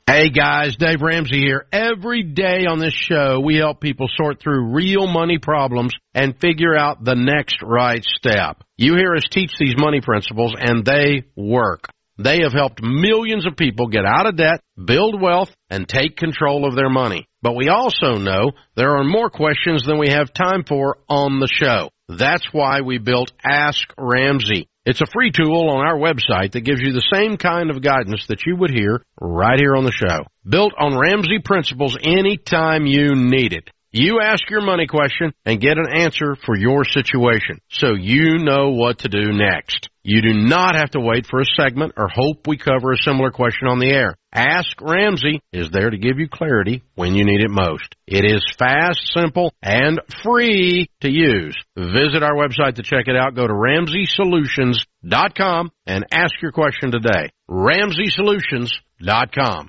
Hey guys, Dave Ramsey here. Every day on this show, we help people sort through real money problems and figure out the next right step. You hear us teach these money principles, and they work. They have helped millions of people get out of debt, build wealth, and take control of their money. But we also know there are more questions than we have time for on the show. That's why we built Ask Ramsey. It's a free tool on our website that gives you the same kind of guidance that you would hear right here on the show. Built on Ramsey principles anytime you need it. You ask your money question and get an answer for your situation, so you know what to do next. You do not have to wait for a segment or hope we cover a similar question on the air. Ask Ramsey is there to give you clarity when you need it most. It is fast, simple, and free to use. Visit our website to check it out. Go to RamseySolutions.com and ask your question today. RamseySolutions.com.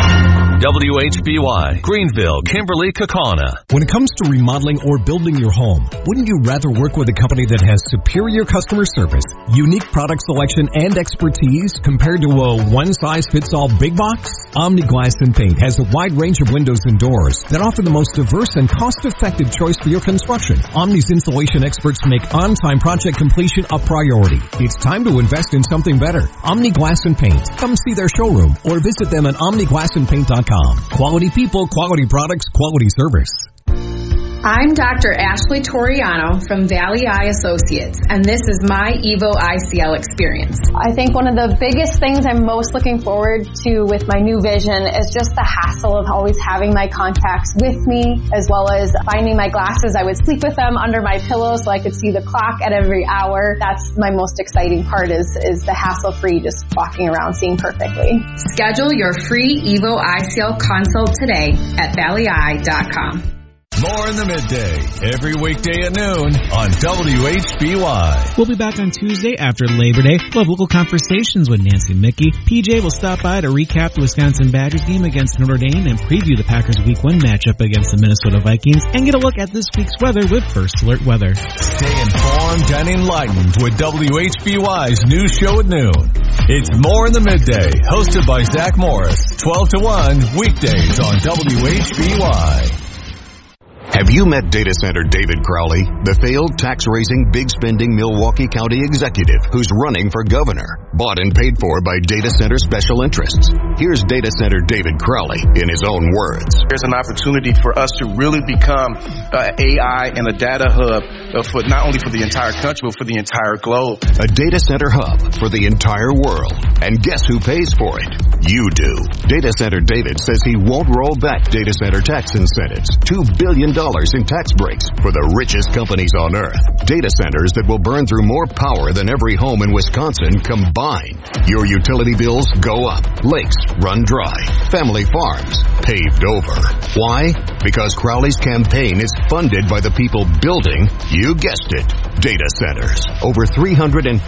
WHBY, Greenville, Kimberly, Kaukauna. When it comes to remodeling or building your home, wouldn't you rather work with a company that has superior customer service, unique product selection, and expertise compared to a one-size-fits-all big box? Omni Glass and Paint has a wide range of windows and doors that offer the most diverse and cost-effective choice for your construction. Omni's installation experts make on-time project completion a priority. It's time to invest in something better. Omni Glass and Paint. Come see their showroom or visit them at omniglassandpaint.com. Quality people, quality products, quality service. I'm Dr. Ashley Toriano from Valley Eye Associates, and this is my EVO ICL experience. I think one of the biggest things I'm most looking forward to with my new vision is just the hassle of always having my contacts with me, as well as finding my glasses. I would sleep with them under my pillow so I could see the clock at every hour. That's my most exciting part is the hassle-free, just walking around seeing perfectly. Schedule your free EVO ICL consult today at valleyeye.com. More in the midday, every weekday at noon on WHBY. We'll be back on Tuesday after Labor Day. We'll have local conversations with Nancy Mickey. PJ will stop by to recap the Wisconsin Badgers game against Notre Dame and preview the Packers' Week 1 matchup against the Minnesota Vikings and get a look at this week's weather with First Alert Weather. Stay informed and enlightened with WHBY's news show at noon. It's More in the Midday, hosted by Zach Morris, 12 to 1, weekdays on WHBY. Have you met Data Center David Crowley, the failed tax-raising, big-spending Milwaukee County executive who's running for governor, bought and paid for by data center special interests? Here's Data Center David Crowley in his own words. There's an opportunity for us to really become an AI and a data hub for not only for the entire country, but for the entire globe. A data center hub for the entire world. And guess who pays for it? You do. Data Center David says he won't roll back data center tax incentives. $2 billion in tax breaks for the richest companies on earth. Data centers that will burn through more power than every home in Wisconsin combined. Your utility bills go up. Lakes run dry. Family farms paved over. Why? Because Crowley's campaign is funded by the people building, you guessed it, data centers. Over $350,000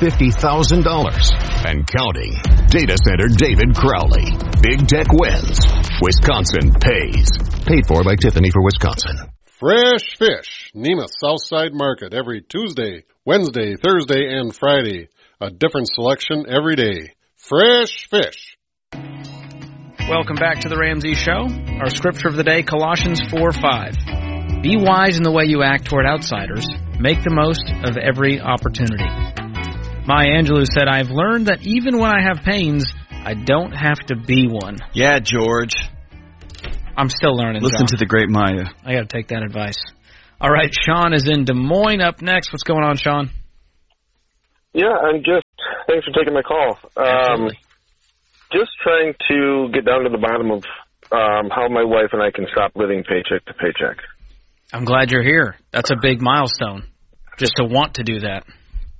and counting. Data Center David Crowley. Big tech wins. Wisconsin pays. Paid for by Tiffany for Wisconsin. Fresh Fish, Nemeth Southside Market, every Tuesday, Wednesday, Thursday, and Friday. A different selection every day. Fresh Fish. Welcome back to the Ramsey Show. Our scripture of the day, Colossians 4:5. Be wise in the way you act toward outsiders. Make the most of every opportunity. Maya Angelou said, I've learned that even when I have pains, I don't have to be one. Yeah, George. I'm still learning, Listen John. to the great Maya. I got to take that advice. All right, Sean is in Des Moines up next. What's going on, Sean? Yeah, thanks for taking my call. Absolutely. Just trying to get down to the bottom of how my wife and I can stop living paycheck to paycheck. I'm glad you're here. That's a big milestone, just to want to do that.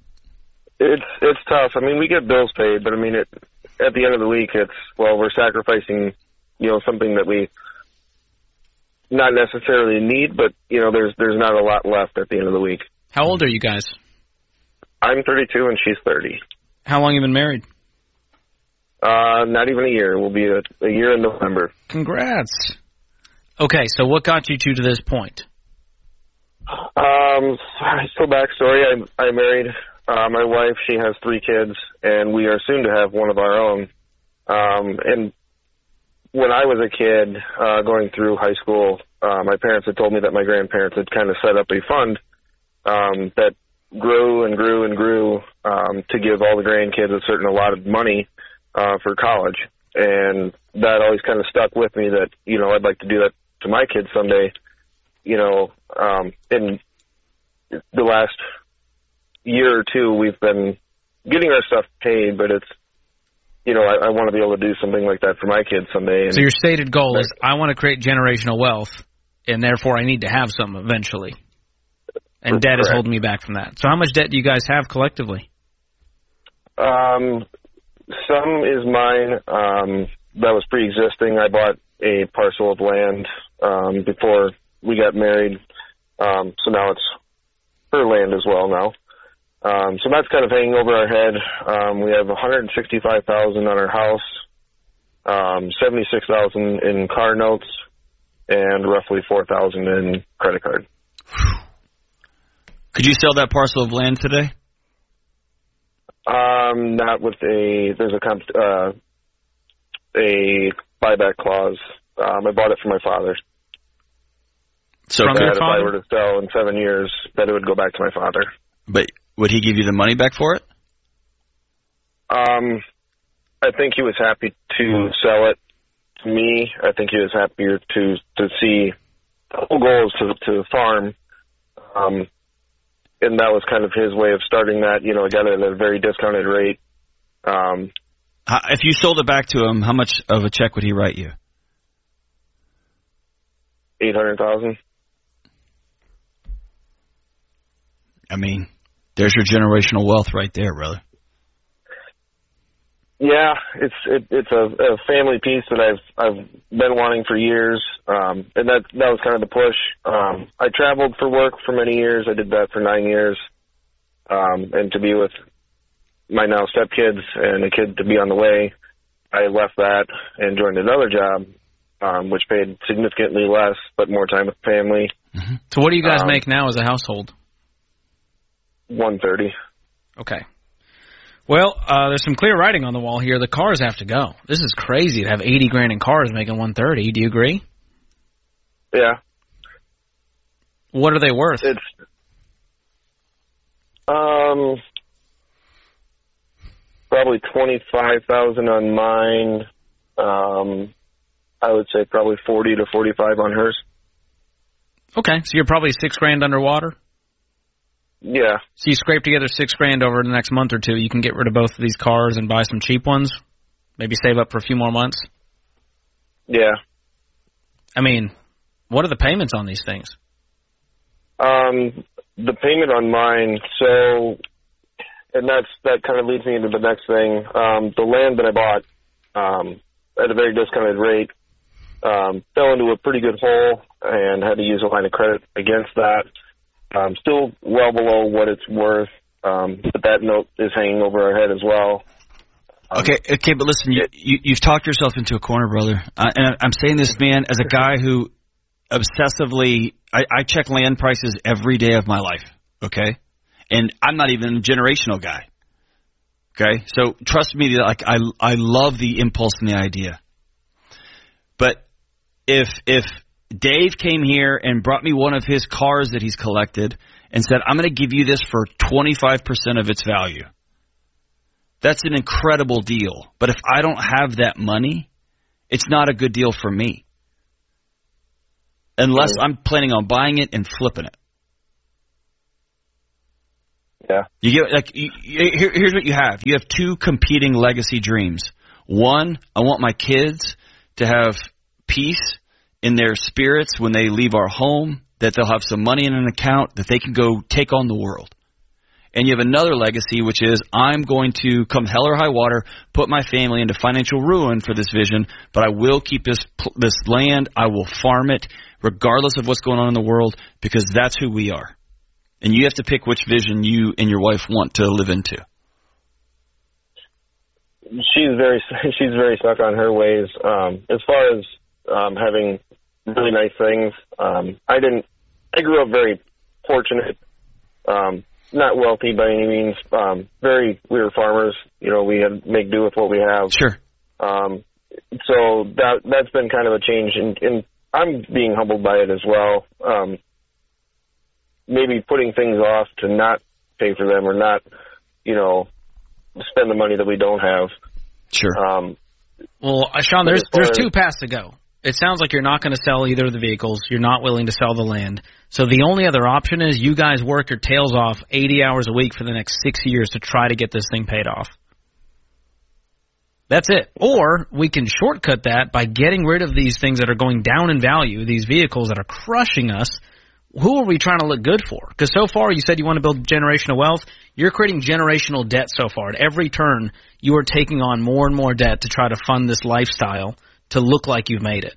It's tough. I mean, we get bills paid, but I mean, at the end of the week, we're sacrificing, something that we not necessarily need, but there's not a lot left at the end of the week. How old are you guys? I'm 32 and she's 30. How long have you been married? Not even a year. We'll be a year in November. Congrats. Okay, so what got you to this point? So backstory, I married my wife. She has 3 kids, and we are soon to have one of our own. And when I was a kid, going through high school, my parents had told me that my grandparents had kind of set up a fund that grew and grew and grew to give all the grandkids a certain allotted money for college. And that always kind of stuck with me that, I'd like to do that to my kids someday. In the last year or two, we've been getting our stuff paid, but it's, I want to be able to do something like that for my kids someday. And so your stated goal is, I want to create generational wealth, and therefore I need to have some eventually. And debt is holding me back from that. So how much debt do you guys have collectively? Some is mine. That was pre-existing. I bought a parcel of land before we got married. So now it's her land as well now. So that's kind of hanging over our head. We have $165,000 on our house, $76,000 in car notes, and roughly $4,000 in credit card. Could you sell that parcel of land today? Not with there's a buyback clause. I bought it for my father. So that if I were to sell in 7 years, that it would go back to my father. But would he give you the money back for it? I think he was happy to sell it to me. I think he was happier to see. The whole goal is to farm. And that was kind of his way of starting that. I got it at a very discounted rate. If you sold it back to him, how much of a check would he write you? $800,000. I mean, there's your generational wealth right there, brother. Yeah, it's a family piece that I've been wanting for years, and that was kind of the push. I traveled for work for many years. I did that for 9 years, and to be with my now stepkids and a kid to be on the way, I left that and joined another job, which paid significantly less but more time with family. Mm-hmm. So what do you guys make now as a household? $130,000. Okay. Well, there's some clear writing on the wall here. The cars have to go. This is crazy to have $80,000 in cars making $130,000. Do you agree? Yeah. What are they worth? It's probably $25,000 on mine. I would say probably $40,000 to $45,000 on hers. Okay, so you're probably $6,000 underwater. Yeah. So you scrape together $6,000 over the next month or two. You can get rid of both of these cars and buy some cheap ones. Maybe save up for a few more months. Yeah. I mean, what are the payments on these things? The payment on mine, and that kind of leads me into the next thing. The land that I bought at a very discounted rate fell into a pretty good hole and had to use a line of credit against that. Still well below what it's worth, but that note is hanging over our head as well. Okay, but listen, you've talked yourself into a corner, brother. And I'm saying this, man, as a guy who obsessively, I check land prices every day of my life, okay? And I'm not even a generational guy, okay? So trust me, like I love the impulse and the idea. But if Dave came here and brought me one of his cars that he's collected and said, I'm going to give you this for 25% of its value. That's an incredible deal. But if I don't have that money, it's not a good deal for me. Unless I'm planning on buying it and flipping it. Yeah. You get here's what you have. You have two competing legacy dreams. One, I want my kids to have peace in their spirits when they leave our home, that they'll have some money in an account, that they can go take on the world. And you have another legacy, which is I'm going to, come hell or high water, put my family into financial ruin for this vision, but I will keep this land. I will farm it regardless of what's going on in the world, because that's who we are. And you have to pick which vision you and your wife want to live into. She's very stuck on her ways. As far as having really nice things, I grew up very fortunate, not wealthy by any means. We were farmers. We had to make do with what we have. Sure. So that's been kind of a change, and I'm being humbled by it as well. Maybe putting things off to not pay for them or not, spend the money that we don't have. Sure. Well, Sean, there's two paths to go. It sounds like you're not going to sell either of the vehicles. You're not willing to sell the land. So the only other option is you guys work your tails off 80 hours a week for the next 6 years to try to get this thing paid off. That's it. Or we can shortcut that by getting rid of these things that are going down in value, these vehicles that are crushing us. Who are we trying to look good for? Because so far you said you want to build generational wealth. You're creating generational debt so far. At every turn, you are taking on more and more debt to try to fund this lifestyle to look like you've made it.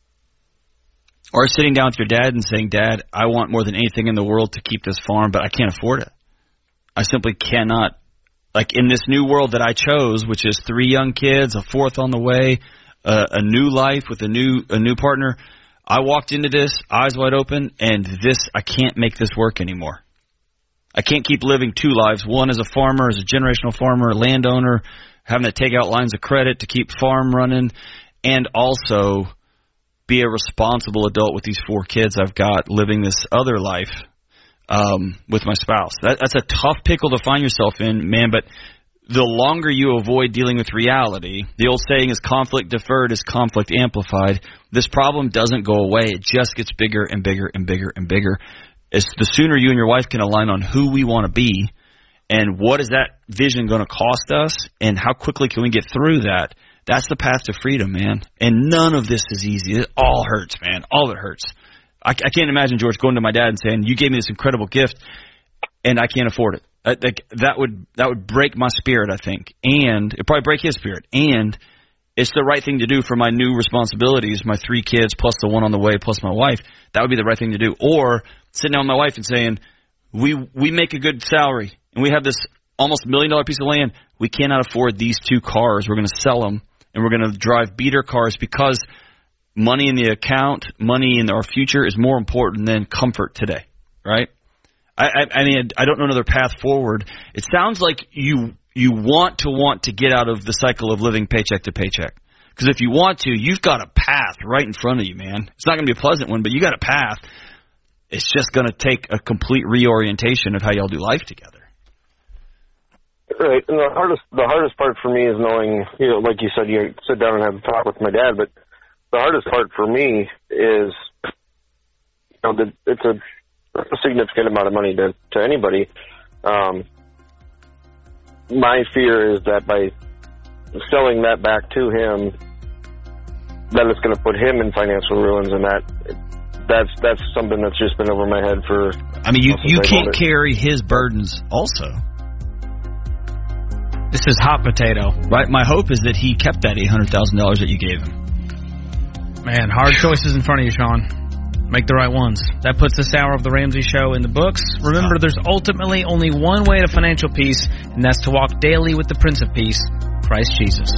Or sitting down with your dad and saying, Dad, I want more than anything in the world to keep this farm, but I can't afford it. I simply cannot. Like in this new world that I chose, which is 3 young kids, a 4th on the way, a new life with a new partner, I walked into this eyes wide open, and I can't make this work anymore. I can't keep living 2 lives, one as a farmer, as a generational farmer, a landowner, having to take out lines of credit to keep farm running, and also be a responsible adult with these 4 kids I've got living this other life with my spouse. That's a tough pickle to find yourself in, man, but the longer you avoid dealing with reality, the old saying is conflict deferred is conflict amplified. This problem doesn't go away. It just gets bigger and bigger and bigger and bigger. It's the sooner you and your wife can align on who we want to be and what is that vision going to cost us and how quickly can we get through that, that's the path to freedom, man. And none of this is easy. It all hurts, man. All of it hurts. I can't imagine, George, going to my dad and saying, you gave me this incredible gift and I can't afford it. That would break my spirit, I think, and it'd probably break his spirit. And it's the right thing to do for my new responsibilities, my 3 kids plus the one on the way plus my wife. That would be the right thing to do. Or sitting down with my wife and saying, we make a good salary and we have this almost $1 million piece of land. We cannot afford these 2 cars. We're going to sell them and we're going to drive beater cars because money in the account, money in our future is more important than comfort today, right? I mean, I don't know another path forward. It sounds like you want to get out of the cycle of living paycheck to paycheck. Because if you want to, you've got a path right in front of you, man. It's not going to be a pleasant one, but you got a path. It's just going to take a complete reorientation of how y'all do life together. Right, and the hardest part for me is knowing, like you said, you sit down and have a talk with my dad, but the hardest part for me is, it's a significant amount of money to anybody. My fear is that by selling that back to him, that it's going to put him in financial ruins, and that's something that's just been over my head for. I mean, you can't carry his burdens also. This is hot potato. Right. My hope is that he kept that $800,000 that you gave him. Man, hard choices in front of you, Sean. Make the right ones. That puts this hour of the Ramsey Show in the books. Remember, there's ultimately only one way to financial peace, and that's to walk daily with the Prince of Peace, Christ Jesus.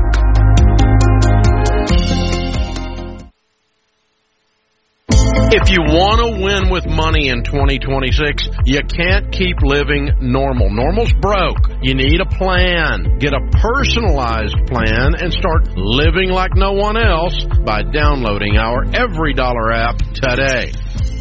If you want to win with money in 2026, you can't keep living normal. Normal's broke. You need a plan. Get a personalized plan and start living like no one else by downloading our Every Dollar app today.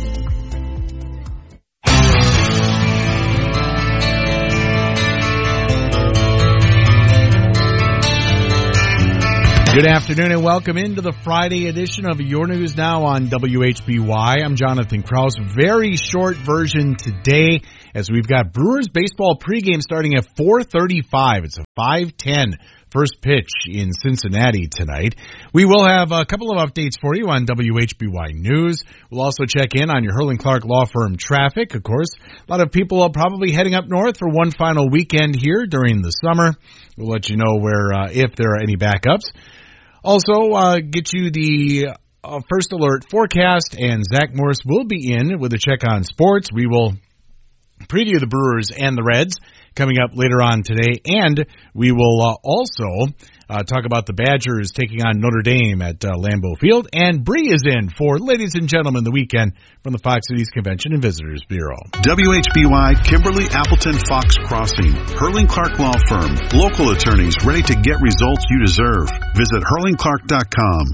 Good afternoon and welcome into the Friday edition of Your News Now on WHBY. I'm Jonathan Krause. Very short version today as we've got Brewers baseball pregame starting at 4:35. It's a 5:10 first pitch in Cincinnati tonight. We will have a couple of updates for you on WHBY News. We'll also check in on your Hurling Clark Law Firm traffic. Of course, a lot of people are probably heading up north for one final weekend here during the summer. We'll let you know if there are any backups. Also, get you the First Alert forecast, and Zach Morris will be in with a check on sports. We will preview the Brewers and the Reds coming up later on today, and we will also talk about the Badgers taking on Notre Dame at Lambeau Field. And Bree is in for Ladies and Gentlemen the Weekend from the Fox Cities Convention and Visitors Bureau. WHBY, Kimberly Appleton Fox Crossing, Hurling Clark Law Firm, local attorneys ready to get results you deserve. Visit hurlingclark.com.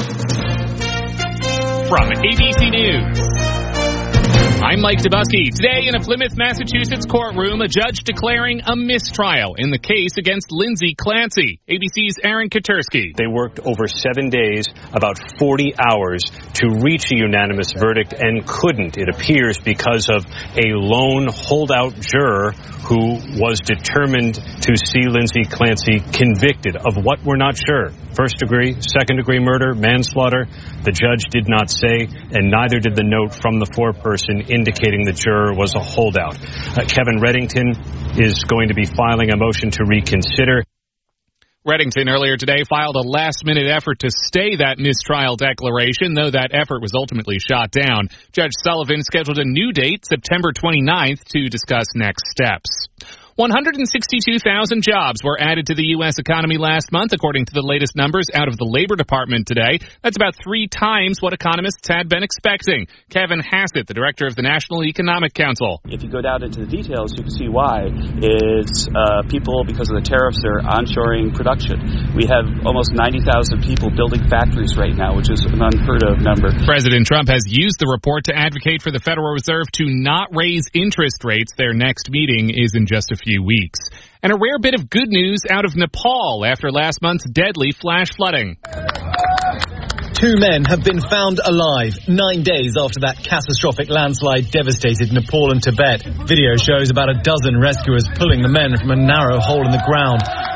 From ABC News, I'm Mike Dubusky. Today in a Plymouth, Massachusetts courtroom, a judge declaring a mistrial in the case against Lindsay Clancy. ABC's Aaron Katersky. They worked over 7 days, about 40 hours, to reach a unanimous verdict and couldn't, it appears, because of a lone holdout juror who was determined to see Lindsay Clancy convicted of what we're not sure. First degree, second degree murder, manslaughter. The judge did not say, and neither did the note from the foreperson indicating the juror was a holdout. Kevin Reddington is going to be filing a motion to reconsider. Reddington earlier today filed a last-minute effort to stay that mistrial declaration, though that effort was ultimately shot down. Judge Sullivan scheduled a new date, September 29th, to discuss next steps. 162,000 jobs were added to the U.S. economy last month, according to the latest numbers out of the Labor Department today. That's about 3 times what economists had been expecting. Kevin Hassett, the director of the National Economic Council. If you go down into the details, you can see why. It's people, because of the tariffs, are onshoring production. We have almost 90,000 people building factories right now, which is an unheard of number. President Trump has used the report to advocate for the Federal Reserve to not raise interest rates. Their next meeting is in just a few weeks. And a rare bit of good news out of Nepal after last month's deadly flash flooding. 2 men have been found alive 9 days after that catastrophic landslide devastated Nepal and Tibet. Video shows about a dozen rescuers pulling the men from a narrow hole in the ground.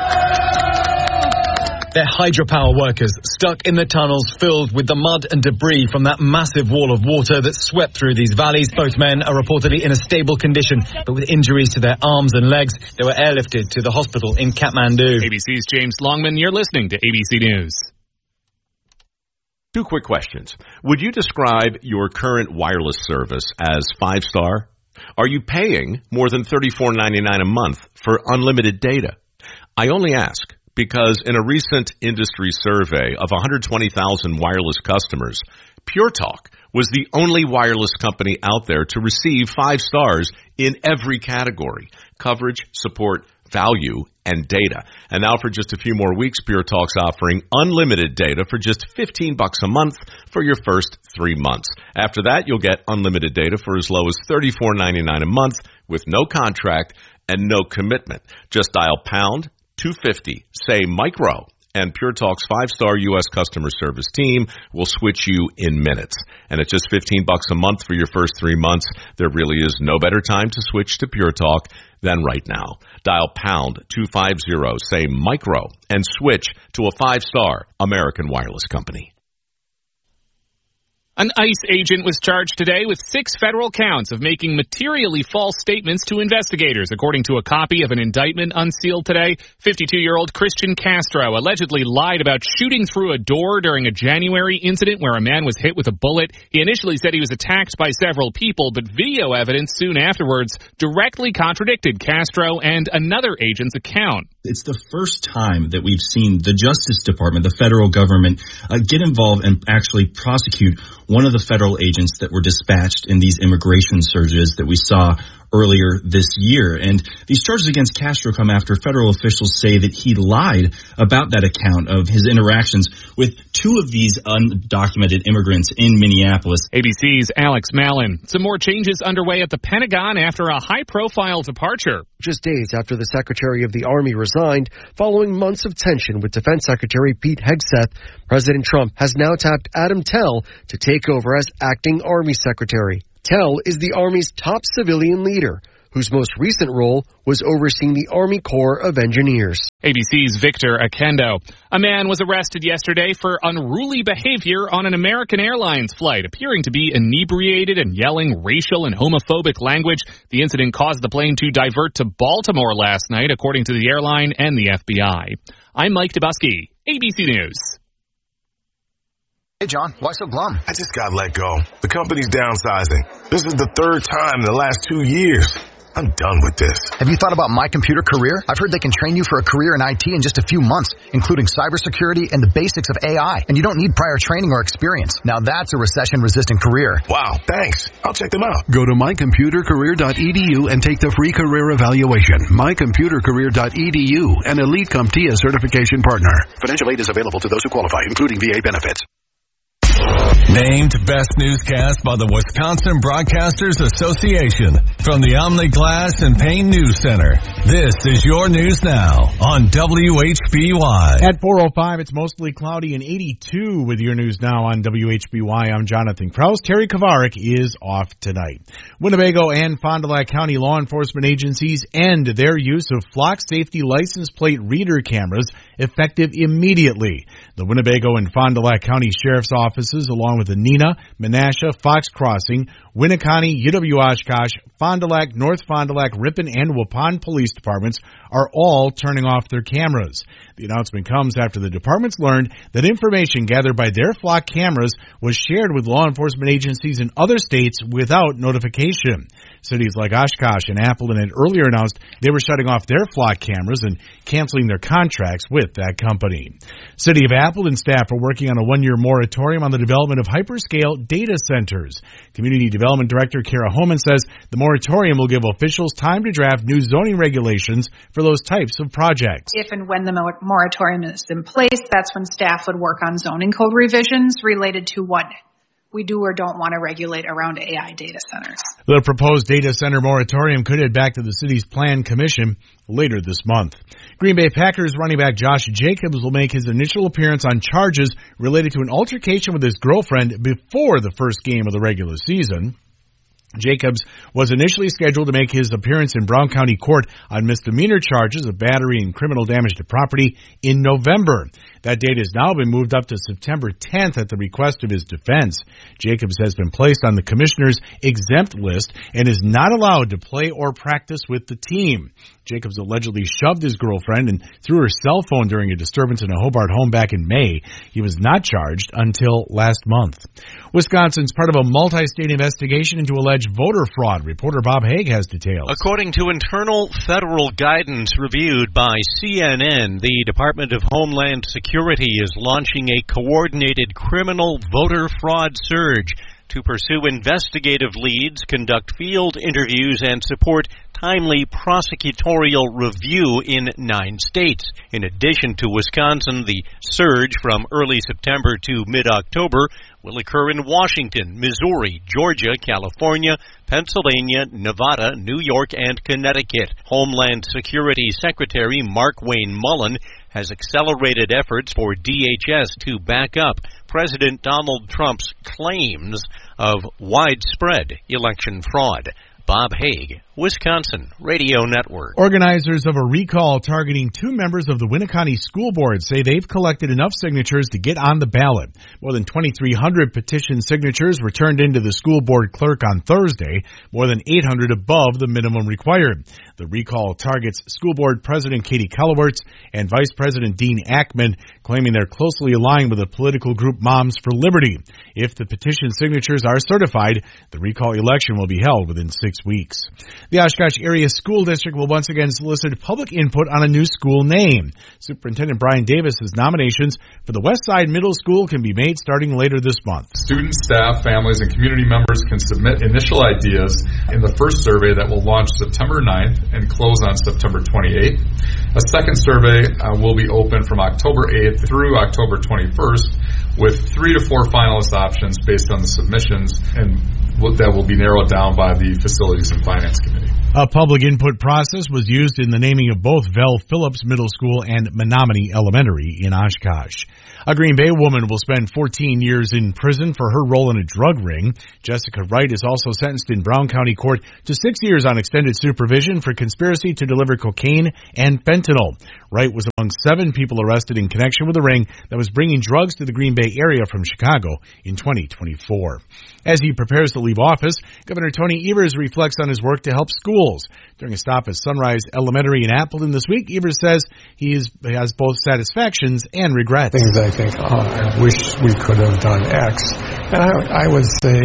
They're hydropower workers stuck in the tunnels filled with the mud and debris from that massive wall of water that swept through these valleys. Both men are reportedly in a stable condition, but with injuries to their arms and legs. They were airlifted to the hospital in Kathmandu. ABC's James Longman, you're listening to ABC News. 2 quick questions. Would you describe your current wireless service as 5-star? Are you paying more than $34.99 a month for unlimited data? I only ask because in a recent industry survey of 120,000 wireless customers, Pure Talk was the only wireless company out there to receive 5 stars in every category: coverage, support, value, and data. And now for just a few more weeks, Pure Talk's offering unlimited data for just $15 a month for your first 3 months. After that, you'll get unlimited data for as low as $34.99 a month with no contract and no commitment. Just dial pound 250, say micro, and Pure Talk's 5-star U.S. customer service team will switch you in minutes. And at just $15 a month for your first 3 months, there really is no better time to switch to Pure Talk than right now. Dial pound 250, say micro, and switch to a 5-star American wireless company. An ICE agent was charged today with 6 federal counts of making materially false statements to investigators, according to a copy of an indictment unsealed today. 52-year-old Christian Castro allegedly lied about shooting through a door during a January incident where a man was hit with a bullet. He initially said he was attacked by several people, but video evidence soon afterwards directly contradicted Castro and another agent's account. It's the first time that we've seen the Justice Department, the federal government, get involved and actually prosecute one of the federal agents that were dispatched in these immigration surges that we saw earlier this year. And these charges against Castro come after federal officials say that he lied about that account of his interactions with 2 of these undocumented immigrants in Minneapolis. ABC's Alex Mallon. Some more changes underway at the Pentagon after a high-profile departure. Just days after the Secretary of the Army resigned, following months of tension with Defense Secretary Pete Hegseth, President Trump has now tapped Adam Tell to take over as acting Army Secretary. Tell is the Army's top civilian leader, whose most recent role was overseeing the Army Corps of Engineers. ABC's Victor Akendo. A man was arrested yesterday for unruly behavior on an American Airlines flight, appearing to be inebriated and yelling racial and homophobic language. The incident caused the plane to divert to Baltimore last night, according to the airline and the FBI. I'm Mike Dubusky, ABC News. Hey, John, why so glum? I just got let go. The company's downsizing. This is the 3rd time in the last 2 years. I'm done with this. Have you thought about My Computer Career? I've heard they can train you for a career in IT in just a few months, including cybersecurity and the basics of AI. And you don't need prior training or experience. Now that's a recession-resistant career. Wow, thanks. I'll check them out. Go to mycomputercareer.edu and take the free career evaluation. Mycomputercareer.edu, an Elite CompTIA certification partner. Financial aid is available to those who qualify, including VA benefits. Named Best Newscast by the Wisconsin Broadcasters Association from the Omni Glass and Pane News Center. This is your News Now on WHBY. At 4:05, it's mostly cloudy and 82 with your News Now on WHBY. I'm Jonathan Krause. Terry Kovarik is off tonight. Winnebago and Fond du Lac County law enforcement agencies end their use of flock safety license plate reader cameras effective immediately. The Winnebago and Fond du Lac County Sheriff's Offices, along with the Neenah, Menasha, Fox Crossing, Winneconne, UW-Oshkosh, Fond du Lac, North Fond du Lac, Ripon, and Waupun police departments are all turning off their cameras. The announcement comes after the departments learned that information gathered by their flock cameras was shared with law enforcement agencies in other states without notification. Cities like Oshkosh and Appleton had earlier announced they were shutting off their flock cameras and canceling their contracts with that company. City of Appleton staff are working on a one-year moratorium on the development of hyperscale data centers. Community Development Director Kara Homan says the moratorium will give officials time to draft new zoning regulations for those types of projects. If and when the moratorium is in place, that's when staff would work on zoning code revisions related to what we do or don't want to regulate around AI data centers. The proposed data center moratorium could head back to the city's Plan Commission later this month. Green Bay Packers running back Josh Jacobs will make his initial appearance on charges related to an altercation with his girlfriend before the first game of the regular season. Jacobs was initially scheduled to make his appearance in Brown County Court on misdemeanor charges of battery and criminal damage to property in November. That date has now been moved up to September 10th at the request of his defense. Jacobs has been placed on the commissioner's exempt list and is not allowed to play or practice with the team. Jacobs allegedly shoved his girlfriend and threw her cell phone during a disturbance in a Hobart home back in May. He was not charged until last month. Wisconsin's part of a multi-state investigation into alleged voter fraud. Reporter Bob Haig has details. According to internal federal guidance reviewed by CNN, the Department of Homeland Security is launching a coordinated criminal voter fraud surge to pursue investigative leads, conduct field interviews, and support timely prosecutorial review in 9 states. In addition to Wisconsin, the surge from early September to mid-October will occur in Washington, Missouri, Georgia, California, Pennsylvania, Nevada, New York, and Connecticut. Homeland Security Secretary Mark Wayne Mullen has accelerated efforts for DHS to back up President Donald Trump's claims of widespread election fraud. Bob Haig, Wisconsin Radio Network. Organizers of a recall targeting 2 members of the Winneconne School Board say they've collected enough signatures to get on the ballot. More than 2,300 petition signatures were turned into the school board clerk on Thursday, more than 800 above the minimum required. The recall targets school board president Katie Kellerwertz and vice president Dean Ackman, claiming they're closely aligned with the political group Moms for Liberty. If the petition signatures are certified, the recall election will be held within 6 weeks. The Oshkosh Area School District will once again solicit public input on a new school name. Superintendent Brian Davis's nominations for the Westside Middle School can be made starting later this month. Students, staff, families, and community members can submit initial ideas in the first survey that will launch September 9th and close on September 28th. A second survey will be open from October 8th through October 21st with 3 to 4 finalist options based on the submissions, and that will be narrowed down by the Facilities and Finance Committee. A public input process was used in the naming of both Vel Phillips Middle School and Menominee Elementary in Oshkosh. A Green Bay woman will spend 14 years in prison for her role in a drug ring. Jessica Wright is also sentenced in Brown County Court to 6 years on extended supervision for conspiracy to deliver cocaine and fentanyl. Wright was among 7 people arrested in connection with a ring that was bringing drugs to the Green Bay area from Chicago in 2024. As he prepares to leave office, Governor Tony Evers reflects on his work to help schools. During a stop at Sunrise Elementary in Appleton this week, Evers says he has both satisfactions and regrets. Things I think, I wish we could have done X. And I would say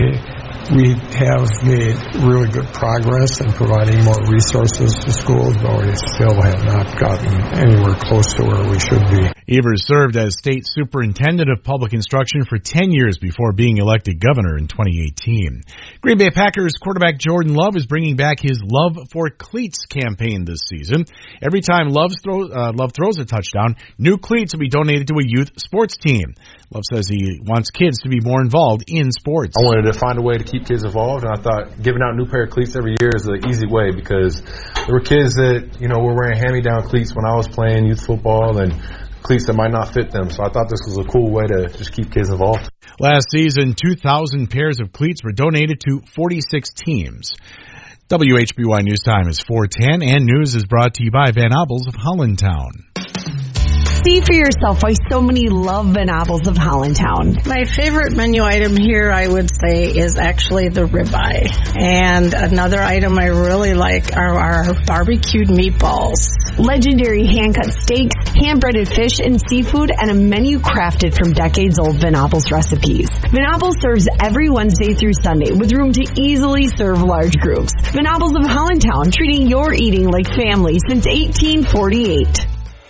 We have made really good progress in providing more resources to schools, but we still have not gotten anywhere close to where we should be. Evers served as state superintendent of public instruction for 10 years before being elected governor in 2018. Green Bay Packers quarterback Jordan Love is bringing back his Love for Cleats campaign this season. Every time Love throws a touchdown, new cleats will be donated to a youth sports team. Love says he wants kids to be more involved in sports. I wanted to find a way to keep kids involved, and I thought giving out new pair of cleats every year is an easy way, because there were kids that, were wearing hand-me-down cleats when I was playing youth football, and cleats that might not fit them. So I thought this was a cool way to just keep kids involved. Last season, 2,000 pairs of cleats were donated to 46 teams. WHBY News Time is 4:10, and news is brought to you by Van Appels of Hollandtown. See for yourself why so many love Van Appels of Hollandtown. My favorite menu item here, I would say, is actually the ribeye. And another item I really like are our barbecued meatballs. Legendary hand-cut steaks, hand-breaded fish and seafood, and a menu crafted from decades-old Van Appels recipes. Van Appels serves every Wednesday through Sunday with room to easily serve large groups. Van Appels of Hollandtown, treating your eating like family since 1848.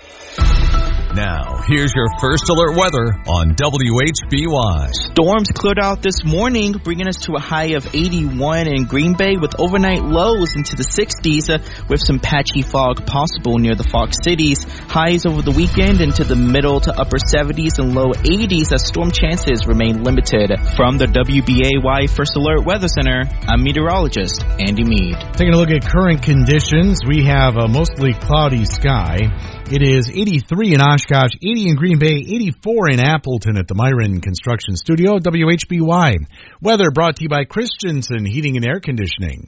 Now, here's your first alert weather on WHBY. Storms cleared out this morning, bringing us to a high of 81 in Green Bay with overnight lows into the 60s with some patchy fog possible near the Fox Cities. Highs over the weekend into the middle to upper 70s and low 80s as storm chances remain limited. From the WBAY First Alert Weather Center, I'm meteorologist Andy Mead. Taking a look at current conditions, we have a mostly cloudy sky. It is 83 in Oshkosh, 80 in Green Bay, 84 in Appleton at the Myron Construction Studio, WHBY. Weather brought to you by Christensen Heating and Air Conditioning.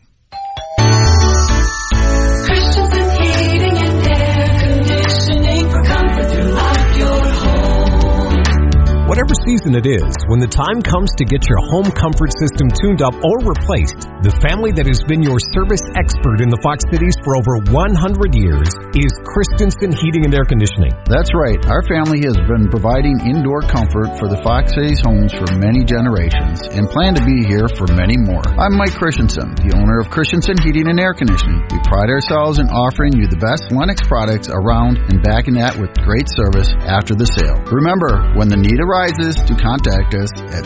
Christensen Heating and Air Conditioning for comfort throughout your home. Whatever season it is, when the time comes to get your home comfort system tuned up or replaced, the family that has been your service expert in the Fox Cities for over 100 years is Christensen Heating and Air Conditioning. That's right. Our family has been providing indoor comfort for the Fox Cities homes for many generations and plan to be here for many more. I'm Mike Christensen, the owner of Christensen Heating and Air Conditioning. We pride ourselves in offering you the best Lennox products around and backing that with great service after the sale. Remember, when the need arises, to contact us at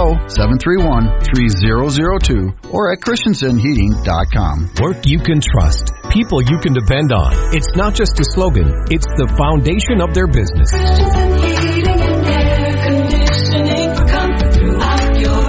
920-731-3002 or at ChristensenHeating.com. Work you can trust. People you can depend on. It's not just a slogan, it's the foundation of their business. Christensen Heating and Air Conditioning for comfort throughout your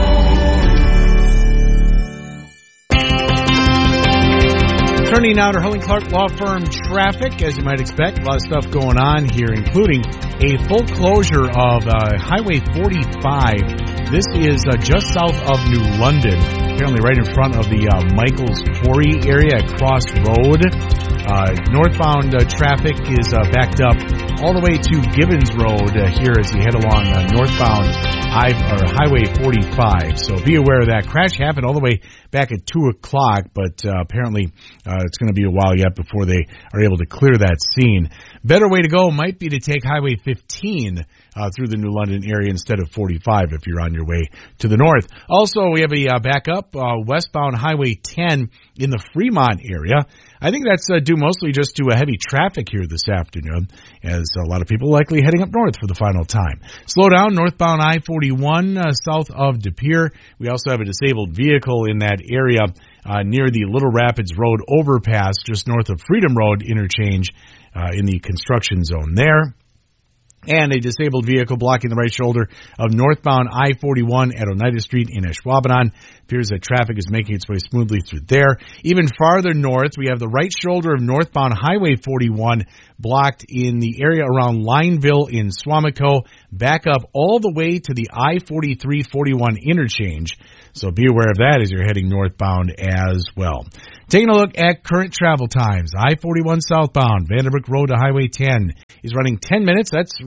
home. Turning now to Hurling Clark Law Firm traffic, as you might expect. A lot of stuff going on here, including a full closure of Highway 45. This is just south of New London, apparently right in front of the Michaels Quarry area at Cross Road. Northbound traffic is backed up all the way to Gibbons Road here as you head along northbound Highway 45. So be aware of that. Crash happened all the way back at 2 o'clock, but apparently it's going to be a while yet before they are able to clear that scene. Better way to go might be to take Highway 15 through the New London area instead of 45 if you're on your way to the north. Also, we have a backup westbound Highway 10 in the Fremont area. I think that's due mostly just to heavy traffic here this afternoon, as a lot of people likely heading up north for the final time. Slow down northbound I-41 south of De Pere. We also have a disabled vehicle in that area near the Little Rapids Road overpass, just north of Freedom Road interchange in the construction zone there. And a disabled vehicle blocking the right shoulder of northbound I-41 at Oneida Street in Ashwaubenon. Appears that traffic is making its way smoothly through there. Even farther north, we have the right shoulder of northbound Highway 41 blocked in the area around Lineville in Swamico, back up all the way to the I-43-41 interchange. So be aware of that as you're heading northbound as well. Taking a look at current travel times. I-41 southbound, Vanderbrook Road to Highway 10 is running 10 minutes. That's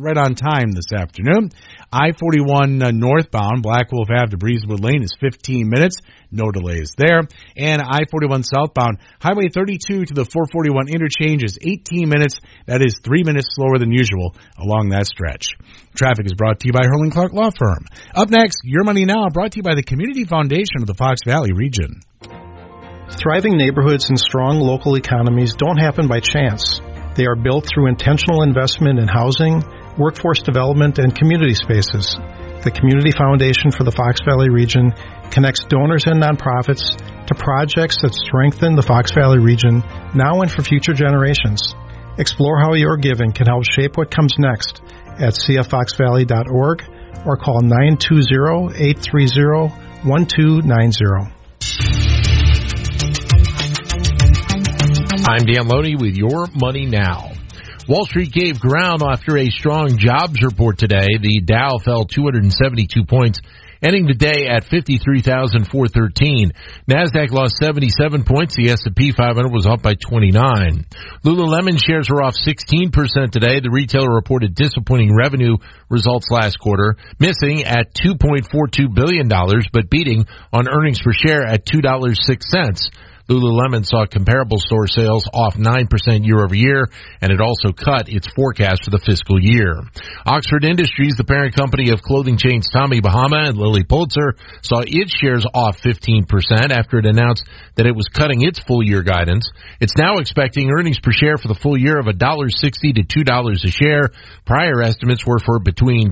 right on time this afternoon. I-41 northbound, Black Wolf Ave to Breezewood Lane is 15 minutes. No delays there. And I-41 southbound, Highway 32 to the 441 interchange is 18 minutes. That is 3 minutes slower than usual along that stretch. Traffic is brought to you by Hurling Clark Law Firm. Up next, Your Money Now, brought to you by the Community Foundation of the Fox Valley region. Thriving neighborhoods and strong local economies don't happen by chance. They are built through intentional investment in housing, workforce development, and community spaces. The Community Foundation for the Fox Valley region connects donors and nonprofits to projects that strengthen the Fox Valley region now and for future generations. Explore how your giving can help shape what comes next at cffoxvalley.org or call 920-830-1290. I'm Dan Loney with Your Money Now. Wall Street gave ground after a strong jobs report today. The Dow fell 272 points, ending the day at 53,413. NASDAQ lost 77 points. The S&P 500 was up by 29. Lululemon shares were off 16% today. The retailer reported disappointing revenue results last quarter, missing at $2.42 billion, but beating on earnings per share at $2.06. Lululemon saw comparable store sales off 9% year over year, and it also cut its forecast for the fiscal year. Oxford Industries, the parent company of clothing chains Tommy Bahama and Lilly Pulitzer, saw its shares off 15% after it announced that it was cutting its full-year guidance. It's now expecting earnings per share for the full year of $1.60 to $2 a share. Prior estimates were for between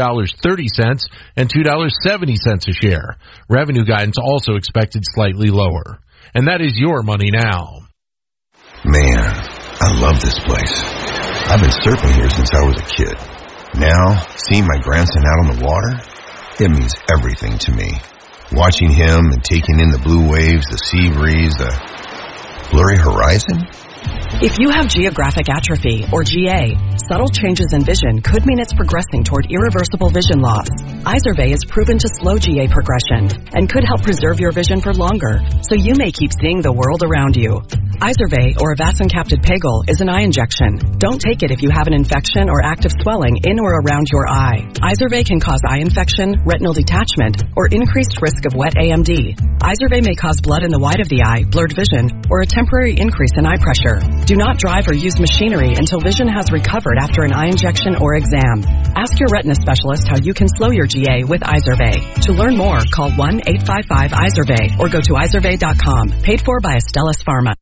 $2.30 and $2.70 a share. Revenue guidance also expected slightly lower. And that is Your Money Now. Man, I love this place. I've been surfing here since I was a kid. Now, seeing my grandson out on the water, it means everything to me. Watching him and taking in the blue waves, the sea breeze, the blurry horizon. If you have geographic atrophy, or GA, subtle changes in vision could mean it's progressing toward irreversible vision loss. Izervay is proven to slow GA progression and could help preserve your vision for longer, so you may keep seeing the world around you. Izervay, or avacincaptad pegol, is an eye injection. Don't take it if you have an infection or active swelling in or around your eye. Izervay can cause eye infection, retinal detachment, or increased risk of wet AMD. Izervay may cause blood in the white of the eye, blurred vision, or a temporary increase in eye pressure. Do not drive or use machinery until vision has recovered after an eye injection or exam. Ask your retina specialist how you can slow your GA with Izervay. To learn more, call 1-855-IZERVAY or go to izervay.com. Paid for by Astellas Pharma.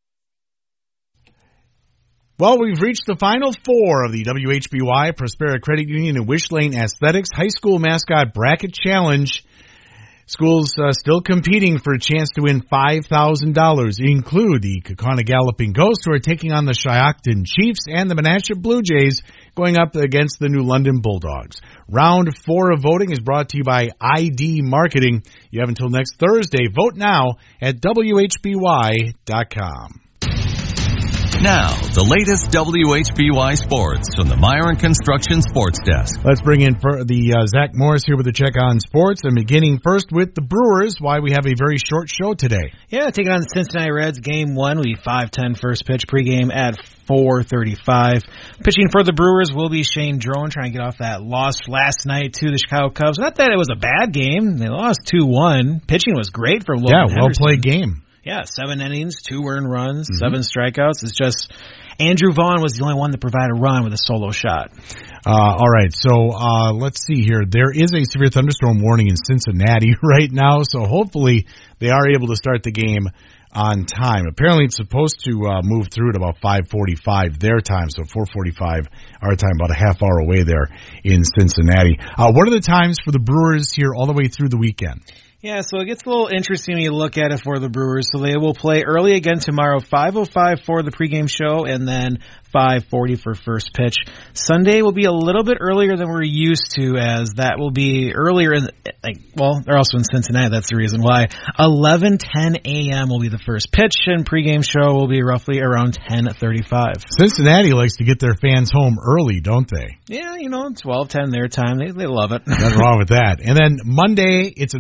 Well, we've reached the final four of the WHBY Prospera Credit Union and Wish Lane Athletics High School Mascot Bracket Challenge. Schools still competing for a chance to win $5,000 include the Kaukauna Galloping Ghosts, who are taking on the Shiocton Chiefs, and the Menasha Blue Jays going up against the New London Bulldogs. Round 4 of voting is brought to you by ID Marketing. You have until next Thursday. Vote now at WHBY.com. Now, the latest WHBY sports from the Myron Construction Sports Desk. Let's bring in Zach Morris here with a check on sports, and beginning first with the Brewers, why we have a very short show today. Yeah, taking on the Cincinnati Reds, Game 1 will be 5:10 first pitch, pregame at 4:35. Pitching for the Brewers will be Shane Drone, trying to get off that loss last night to the Chicago Cubs. Not that it was a bad game. They lost 2-1. Pitching was great for Logan Henderson. Well-played game. Yeah, 7 innings, 2 earned runs, 7 strikeouts. It's just Andrew Vaughn was the only one that provided a run with a solo shot. All right, so let's see here. There is a severe thunderstorm warning in Cincinnati right now, so hopefully they are able to start the game on time. Apparently it's supposed to move through at about 5:45 their time, so 4:45 our time, about a half hour away there in Cincinnati. What are the times for the Brewers here all the way through the weekend? Yeah, so it gets a little interesting when you look at it for the Brewers. So they will play early again tomorrow, 5:05 for the pregame show, and then 5:40 for first pitch. Sunday will be a little bit earlier than we're used to, as that will be earlier in, they're also in Cincinnati, that's the reason why. 11:10 a.m. will be the first pitch, and pregame show will be roughly around 10:35. Cincinnati likes to get their fans home early, don't they? Yeah, 12:10 their time. They love it. Nothing wrong with that. And then Monday, it's another series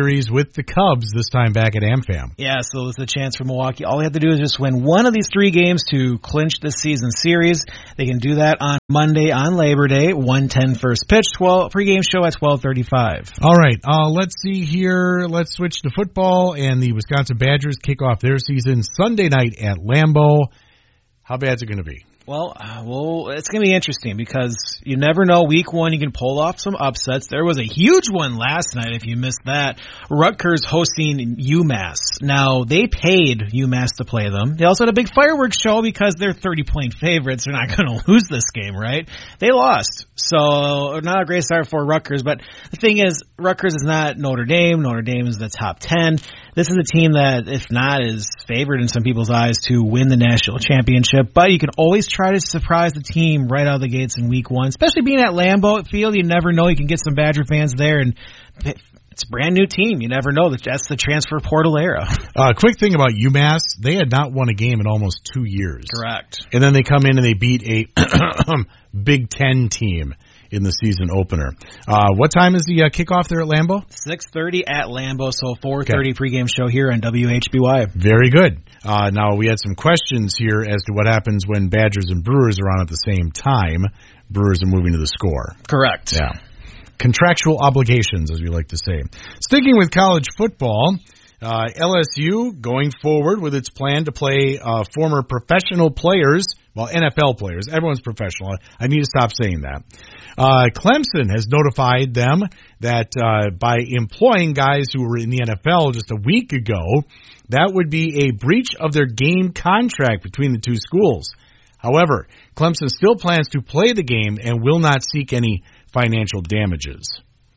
Series with the Cubs, this time back at AmFam. Yeah, so it's a chance for Milwaukee. All they have to do is just win one of these 3 games to clinch this season series. They can do that on Monday on Labor Day, 1:10 first pitch, pregame show at 12:35. All right, let's see here. Let's switch to football, and the Wisconsin Badgers kick off their season Sunday night at Lambeau. How bad is it going to be? Well, it's going to be interesting because you never know. Week 1, you can pull off some upsets. There was a huge one last night, if you missed that. Rutgers hosting UMass. Now, they paid UMass to play them. They also had a big fireworks show because they're 30-point favorites. They're not going to lose this game, right? They lost. So, not a great start for Rutgers. But the thing is, Rutgers is not Notre Dame. Notre Dame is the top 10. This is a team that, if not, is favored in some people's eyes to win the national championship. But you can always try to surprise the team right out of the gates in week 1, especially being at Lambeau Field. You never know. You can get some Badger fans there, and it's a brand new team. You never know. That's the transfer portal era. Quick thing about UMass, they had not won a game in almost 2 years. Correct. And then they come in and they beat a Big Ten team in the season opener. What time is the kickoff there at Lambeau? 6:30 at Lambeau, so 4:30 pregame show here on WHBY. Very good. Now, we had some questions here as to what happens when Badgers and Brewers are on at the same time. Brewers are moving to the Score. Correct. Yeah. Contractual obligations, as we like to say. Sticking with college football, LSU going forward with its plan to play former professional players, well, NFL players. Everyone's professional. I need to stop saying that. Clemson has notified them that by employing guys who were in the NFL just a week ago, that would be a breach of their game contract between the 2 schools. However, Clemson still plans to play the game and will not seek any financial damages.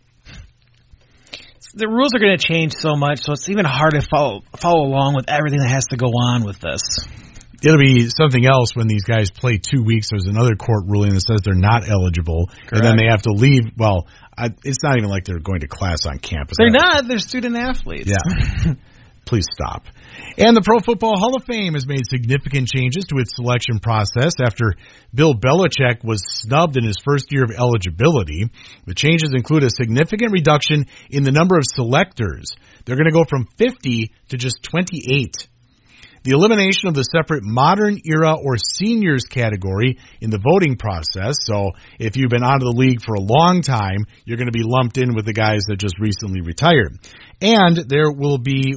The rules are going to change so much, so it's even hard to follow along with everything that has to go on with this. It'll be something else when these guys play 2 weeks. There's another court ruling that says they're not eligible. Correct. And then they have to leave. Well, it's not even like they're going to class on campus. They're not. They're student athletes. Yeah. Please stop. And the Pro Football Hall of Fame has made significant changes to its selection process after Bill Belichick was snubbed in his first year of eligibility. The changes include a significant reduction in the number of selectors. They're going to go from 50 to just 28. The elimination of the separate modern era or seniors category in the voting process. So if you've been out of the league for a long time, you're going to be lumped in with the guys that just recently retired. And there will be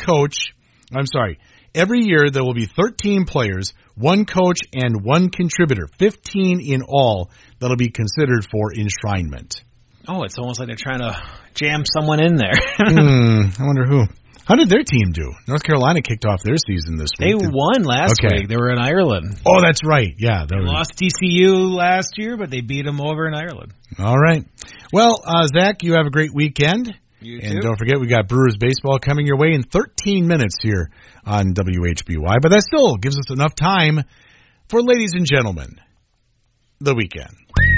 every year there will be 13 players, 1 coach, and 1 contributor, 15 in all, that'll be considered for enshrinement. Oh, it's almost like they're trying to jam someone in there. I wonder who. How did their team do? North Carolina kicked off their season this week. They won last week. They were in Ireland. Oh, that's right. Yeah. They lost TCU last year, but they beat them over in Ireland. All right. Well, Zach, you have a great weekend. You and too. Don't forget, we got Brewers baseball coming your way in 13 minutes here on WHBY. But that still gives us enough time for, ladies and gentlemen, the weekend.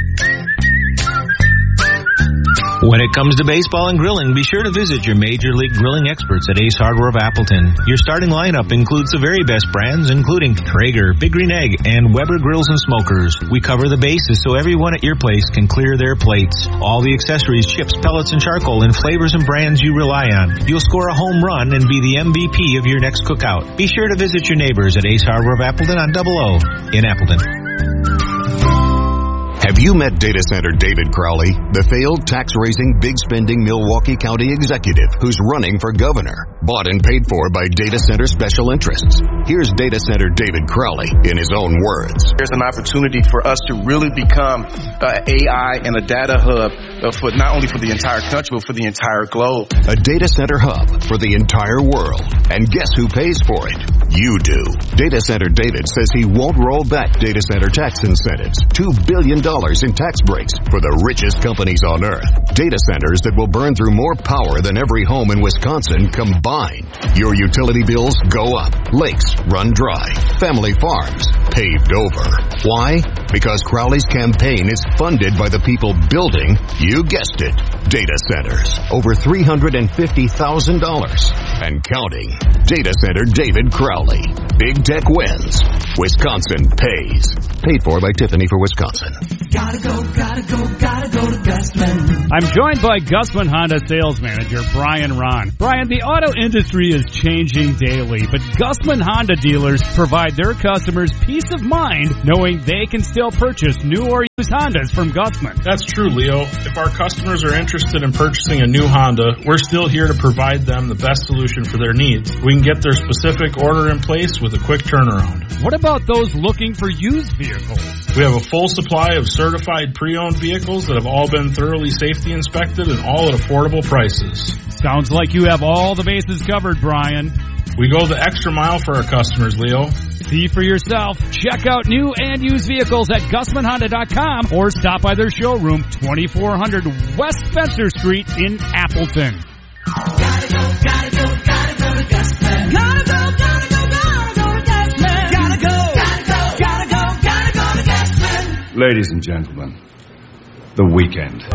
When it comes to baseball and grilling, be sure to visit your Major League Grilling experts at Ace Hardware of Appleton. Your starting lineup includes the very best brands, including Traeger, Big Green Egg, and Weber Grills and Smokers. We cover the bases so everyone at your place can clear their plates. All the accessories, chips, pellets, and charcoal in flavors and brands you rely on. You'll score a home run and be the MVP of your next cookout. Be sure to visit your neighbors at Ace Hardware of Appleton on 00 in Appleton. Have you met Data Center David Crowley, the failed tax-raising, big-spending Milwaukee County executive who's running for governor? Bought and paid for by Data Center Special Interests. Here's Data Center David Crowley in his own words. There's an opportunity for us to really become an AI and a data hub for not only for the entire country, but for the entire globe. A data center hub for the entire world. And guess who pays for it? You do. Data Center David says he won't roll back data center tax incentives. $2 billion in tax breaks for the richest companies on earth. Data centers that will burn through more power than every home in Wisconsin combined. Your utility bills go up. Lakes run dry. Family farms paved over. Why? Because Crowley's campaign is funded by the people building, you guessed it, data centers. Over $350,000 and counting. Data Center David Crowley. Big tech wins. Wisconsin pays. Paid for by Tiffany for Wisconsin. Gotta go to Gusman. I'm joined by Gusman Honda sales manager Brian Ron. Brian, the auto industry is changing daily, but Gusman Honda dealers provide their customers peace of mind knowing they can still purchase new or used Hondas from Gusman. That's true, Leo. If our customers are interested in purchasing a new Honda, we're still here to provide them the best solution for their needs. We can get their specific order in place with a quick turnaround. What about those looking for used vehicles? We have a full supply of certified pre-owned vehicles that have all been thoroughly safety inspected and all at affordable prices. Sounds like you have all the bases covered, Brian. We go the extra mile for our customers, Leo. See for yourself. Check out new and used vehicles at GusmanHonda.com or stop by their showroom, 2400 West Spencer Street in Appleton. Gotta go to Gusman. Gotta go to Gusman. Gotta go to Gusman. Ladies and gentlemen, the weekend.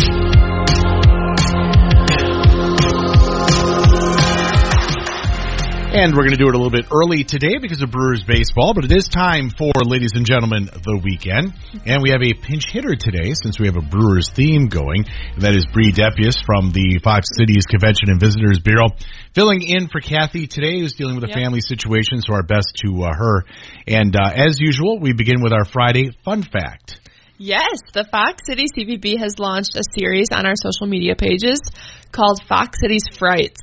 And we're going to do it a little bit early today because of Brewers baseball, but it is time for, ladies and gentlemen, the weekend. And we have a pinch hitter today since we have a Brewers theme going. And that is Bree Depius from the Fox Cities Convention and Visitors Bureau, filling in for Kathy today, who's dealing with a family situation, so our best to her. And as usual, we begin with our Friday fun fact. Yes, the Fox City CVB has launched a series on our social media pages called Fox Cities Frights.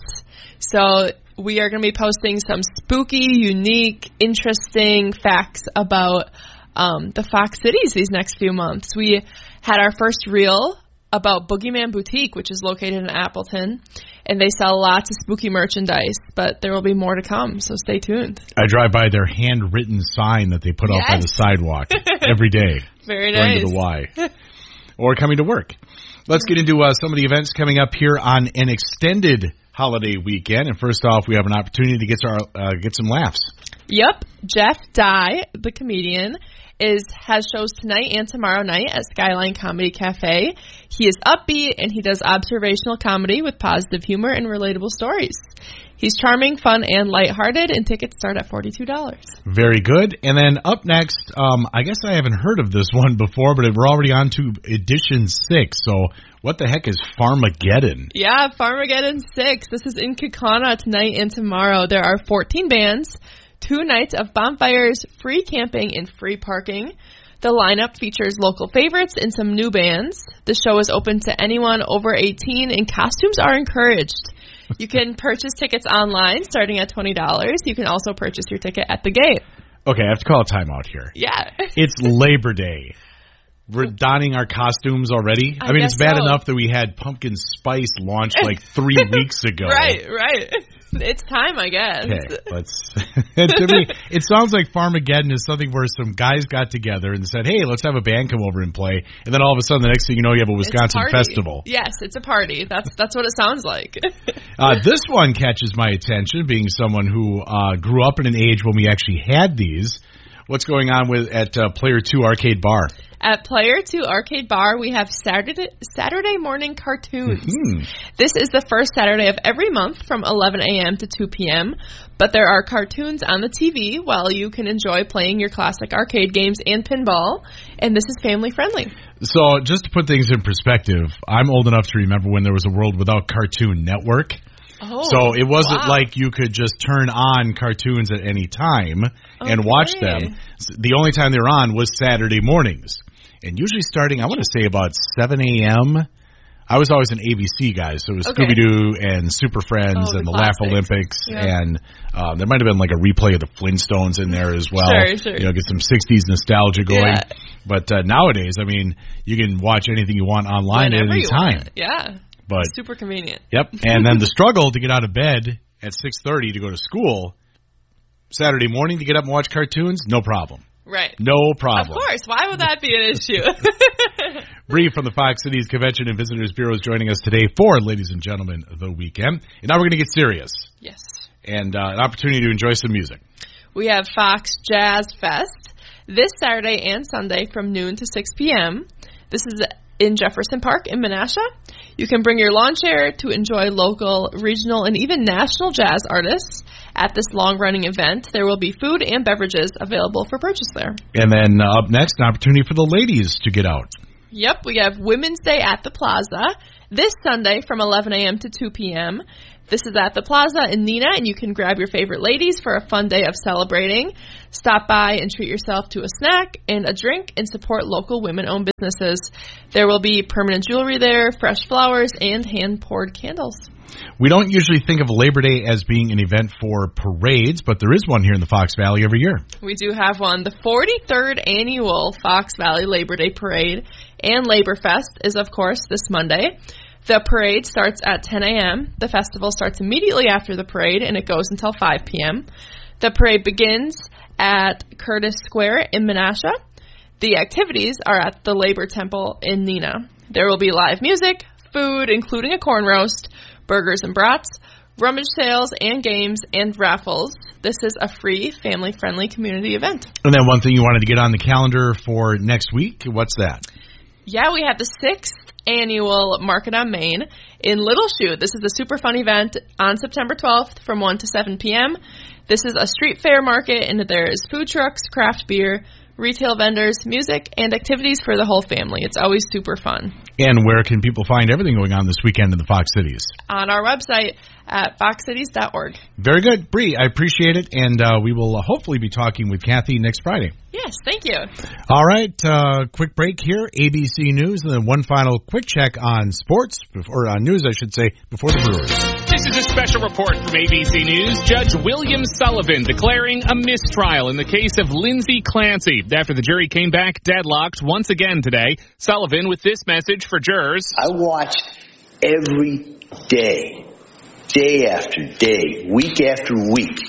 So we are going to be posting some spooky, unique, interesting facts about the Fox Cities these next few months. We had our first reel about Boogeyman Boutique, which is located in Appleton, and they sell lots of spooky merchandise, but there will be more to come, so stay tuned. I drive by their handwritten sign that they put up by the sidewalk every day. Very going nice. to the Y. Or coming to work. Let's get into some of the events coming up here on an extended holiday weekend. And first off, we have an opportunity to get some laughs. Yep. Jeff Dye, the comedian, has shows tonight and tomorrow night at Skyline Comedy Cafe. He is upbeat and he does observational comedy with positive humor and relatable stories. He's charming, fun, and lighthearted, and tickets start at $42. Very good. And then up next, I guess I haven't heard of this one before, but we're already on to edition 6. So what the heck is Farmageddon? Yeah, Farmageddon 6. This is in Kaukauna tonight and tomorrow. There are 14 bands, 2 nights of bonfires, free camping, and free parking. The lineup features local favorites and some new bands. The show is open to anyone over 18, and costumes are encouraged. You can purchase tickets online starting at $20. You can also purchase your ticket at the gate. Okay, I have to call a timeout here. Yeah. It's Labor Day. We're donning our costumes already. I mean, it's bad enough that we had Pumpkin Spice launched like 3 weeks ago. Right. It's time, I guess. Okay, to me, it sounds like Farmageddon is something where some guys got together and said, hey, let's have a band come over and play. And then all of a sudden, the next thing you know, you have a Wisconsin festival. Yes, it's a party. That's what it sounds like. This one catches my attention, being someone who grew up in an age when we actually had these. What's going on at Player 2 Arcade Bar? At Player 2 Arcade Bar, we have Saturday morning cartoons. Mm-hmm. This is the first Saturday of every month from 11 a.m. to 2 p.m., but there are cartoons on the TV while you can enjoy playing your classic arcade games and pinball, and this is family friendly. So just to put things in perspective, I'm old enough to remember when there was a world without Cartoon Network. Oh, so it wasn't like you could just turn on cartoons at any time and watch them. The only time they were on was Saturday mornings. And usually starting, I want to say about 7 a.m. I was always an ABC guy, so it was Scooby-Doo and Super Friends and the Laugh Olympics. Yep. And there might have been like a replay of the Flintstones in there as well. Sure. You know, get some 60s nostalgia going. Yeah. But nowadays, I mean, you can watch anything you want online at any time. Yeah. But super convenient. Yep. And then the struggle to get out of bed at 6:30 to go to school Saturday morning to get up and watch cartoons, no problem. Right. No problem. Of course. Why would that be an issue? Bree from the Fox Cities Convention and Visitors Bureau is joining us today for, ladies and gentlemen, the weekend. And now we're going to get serious. Yes. And an opportunity to enjoy some music. We have Fox Jazz Fest this Saturday and Sunday from noon to 6 p.m. This is in Jefferson Park in Menasha. You can bring your lawn chair to enjoy local, regional, and even national jazz artists. At this long-running event, there will be food and beverages available for purchase there. And then up next, an opportunity for the ladies to get out. Yep, we have Women's Day at the Plaza this Sunday from 11 a.m. to 2 p.m. This is at the Plaza in Neenah, and you can grab your favorite ladies for a fun day of celebrating. Stop by and treat yourself to a snack and a drink and support local women-owned businesses. There will be permanent jewelry there, fresh flowers, and hand-poured candles. We don't usually think of Labor Day as being an event for parades, but there is one here in the Fox Valley every year. We do have one. The 43rd annual Fox Valley Labor Day Parade and Labor Fest is, of course, this Monday. The parade starts at 10 a.m. The festival starts immediately after the parade, and it goes until 5 p.m. The parade begins at Curtis Square in Menasha. The activities are at the Labor Temple in Neenah. There will be live music, food, including a corn roast, burgers and brats, rummage sales and games, and raffles. This is a free, family-friendly community event. And then one thing you wanted to get on the calendar for next week, what's that? Yeah, we have the 6th annual Market on Main in Little Chute. This is a super fun event on September 12th from 1 to 7 p.m. This is a street fair market, and there's food trucks, craft beer, retail vendors, music, and activities for the whole family. It's always super fun. And where can people find everything going on this weekend in the Fox Cities? On our website at foxcities.org. Very good. Bree, I appreciate it, and we will hopefully be talking with Kathy next Friday. Yes, thank you. All right, quick break here, ABC News, and then one final quick check on sports, or on news, I should say, before the Brewers. This is a special report from ABC News. Judge William Sullivan declaring a mistrial in the case of Lindsay Clancy after the jury came back deadlocked once again today. Sullivan with this message for jurors. I watch every day, day after day, week after week,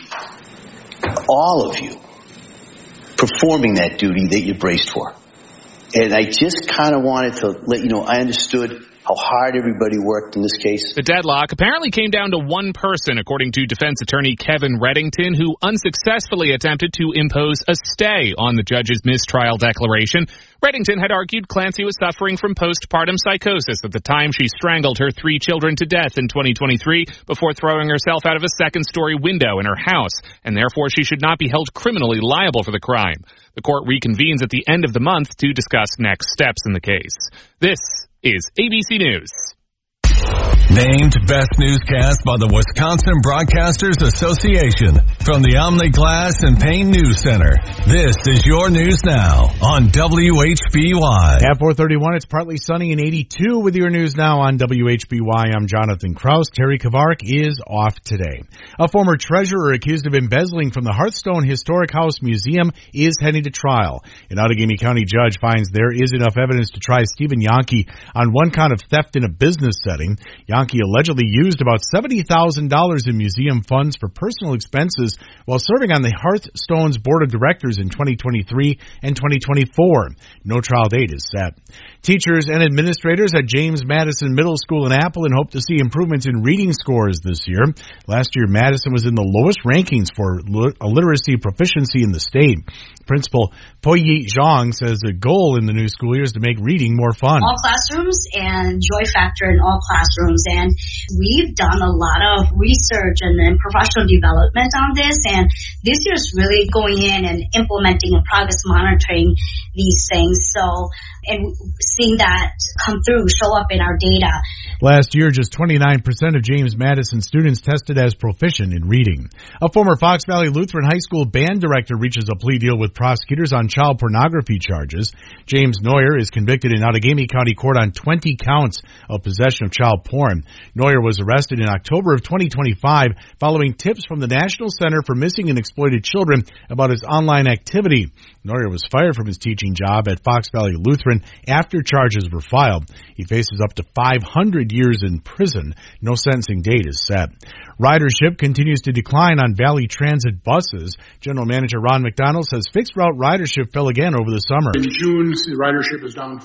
all of you performing that duty that you braced for. And I just kind of wanted to let you know I understood how hard everybody worked in this case. The deadlock apparently came down to one person, according to defense attorney Kevin Reddington, who unsuccessfully attempted to impose a stay on the judge's mistrial declaration. Reddington had argued Clancy was suffering from postpartum psychosis at the time she strangled her 3 children to death in 2023 before throwing herself out of a second-story window in her house, and therefore she should not be held criminally liable for the crime. The court reconvenes at the end of the month to discuss next steps in the case. This is ABC News. Named Best Newscast by the Wisconsin Broadcasters Association from the Omni Glass and Pane News Center. This is your news now on WHBY. At 4:31, it's partly sunny and 82 with your news now on WHBY. I'm Jonathan Kraus. Terry Kavark is off today. A former treasurer accused of embezzling from the Hearthstone Historic House Museum is heading to trial. An Outagamie County judge finds there is enough evidence to try Stephen Yonke on one count of theft in a business setting. Yonke allegedly used about $70,000 in museum funds for personal expenses while serving on the Hearthstone's board of directors in 2023 and 2024. No trial date is set. Teachers and administrators at James Madison Middle School in Appleton hope to see improvements in reading scores this year. Last year, Madison was in the lowest rankings for literacy proficiency in the state. Principal Po-Yi Zhang says the goal in the new school year is to make reading more fun. All classrooms and joy factor in all classrooms. And we've done a lot of research and professional development on this. And this year is really going in and implementing and progress monitoring these things. So, and seeing that come through, show up in our data. Last year, just 29% of James Madison students tested as proficient in reading. A former Fox Valley Lutheran High School band director reaches a plea deal with prosecutors on child pornography charges. James Neuer is convicted in Outagamie County Court on 20 counts of possession of child porn. Neuer was arrested in October of 2025 following tips from the National Center for Missing and Exploited Children about his online activity. Neuer was fired from his teaching job at Fox Valley Lutheran after charges were filed. He faces up to 500 years in prison. No sentencing date is set. Ridership continues to decline on Valley Transit buses. General Manager Ron McDonald says fixed route ridership fell again over the summer. In June, ridership is down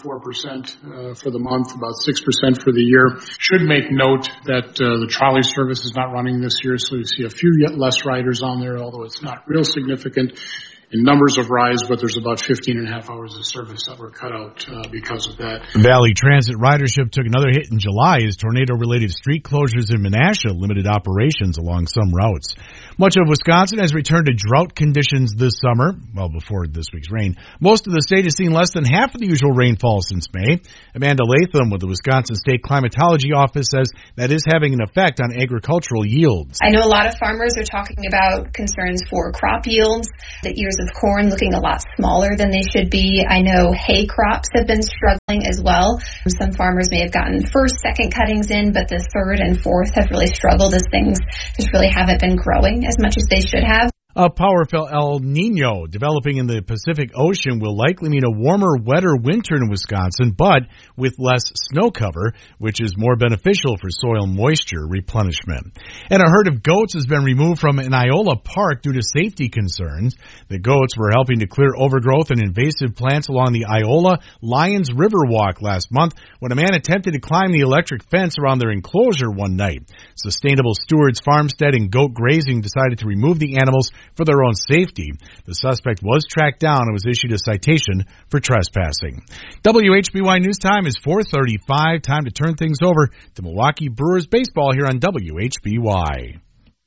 4% for the month, about 6% for the year. Should make note that the trolley service is not running this year, so you see a few yet less riders on there, although it's not real significant. numbers of rides, but there's about 15 and a half hours of service that were cut out because of that. Valley Transit ridership took another hit in July as tornado-related street closures in Menasha limited operations along some routes. Much of Wisconsin has returned to drought conditions this summer, well, before this week's rain. Most of the state has seen less than half of the usual rainfall since May. Amanda Latham with the Wisconsin State Climatology Office says that is having an effect on agricultural yields. I know a lot of farmers are talking about concerns for crop yields, the ears of corn looking a lot smaller than they should be. I know hay crops have been struggling as well. Some farmers may have gotten first, second cuttings in, but the third and fourth have really struggled as things just really haven't been growing as much as they should have. A powerful El Nino developing in the Pacific Ocean will likely mean a warmer, wetter winter in Wisconsin, but with less snow cover, which is more beneficial for soil moisture replenishment. And a herd of goats has been removed from an Iola park due to safety concerns. The goats were helping to clear overgrowth and invasive plants along the Iola Lions River Walk last month when a man attempted to climb the electric fence around their enclosure one night. Sustainable Stewards Farmstead and Goat Grazing decided to remove the animals for their own safety. The suspect was tracked down and was issued a citation for trespassing. WHBY News Time is 4:35. Time to turn things over to Milwaukee Brewers baseball here on WHBY.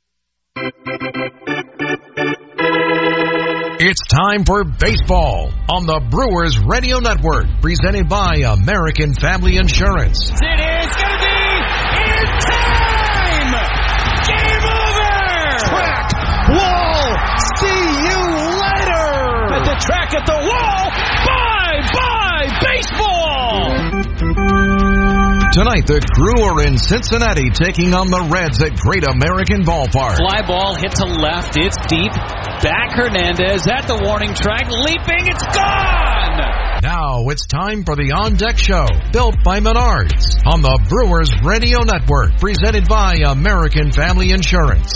It's time for baseball on the Brewers Radio Network, presented by American Family Insurance. It is going to be in time! Game over! Track, wall, see you later! At the track, at the wall, bye-bye baseball! Tonight, the Crew are in Cincinnati taking on the Reds at Great American Ballpark. Fly ball hit to left. It's deep. Back Hernandez at the warning track. Leaping. It's gone! Now it's time for the On Deck Show, built by Menards on the Brewers Radio Network, presented by American Family Insurance.